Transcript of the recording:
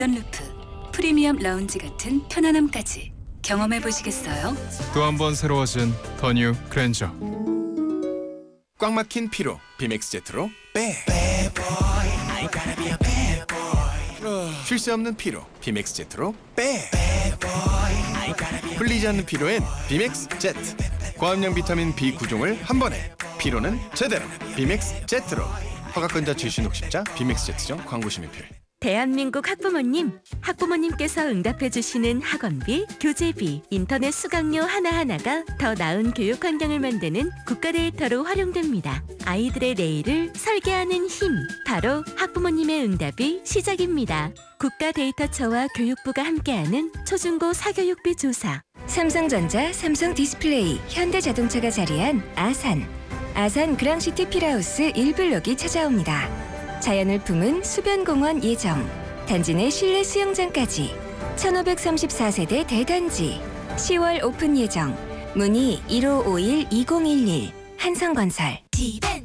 선루프, 프리미엄 라운지 같은 편안함까지 경험해 보시겠어요? 또 한 번 새로워진 더 뉴 그랜저. 꽉 막힌 피로 비맥스 제트로 빼. 쉴 새 없는 피로 비맥스 제트로 빼. 풀리지 않는 피로엔 비맥스 제트. 고함량 비타민 B 구종을 한 번에 피로는 제대로 비맥스 제트로. 허가권자 출신 60자 비맥스 제트점 광고 심의필. 대한민국 학부모님께서 응답해주시는 학원비, 교재비, 인터넷 수강료 하나하나가 더 나은 교육 환경을 만드는 국가 데이터로 활용됩니다. 아이들의 내일을 설계하는 힘, 바로 학부모님의 응답이 시작입니다. 국가 데이터처와 교육부가 함께하는 초중고 사교육비 조사. 삼성전자, 삼성디스플레이, 현대자동차가 자리한 아산 그랑시티 필하우스 1블록이 찾아옵니다. 자연을 품은 수변공원 예정, 단지 내 실내 수영장까지 1534세대 대단지, 10월 오픈 예정, 문의 1551-2011 한성건설.